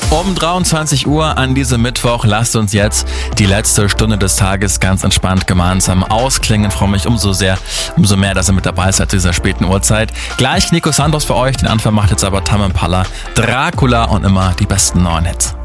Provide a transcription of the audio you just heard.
Um 23 Uhr an diesem Mittwoch lasst uns jetzt die letzte Stunde des Tages ganz entspannt gemeinsam ausklingen. Ich freue mich umso mehr, dass ihr mit dabei seid zu dieser späten Uhrzeit. Gleich Nico Santos für euch, den Anfang macht jetzt aber Tame Impala, Dracula und immer die besten neuen Hits.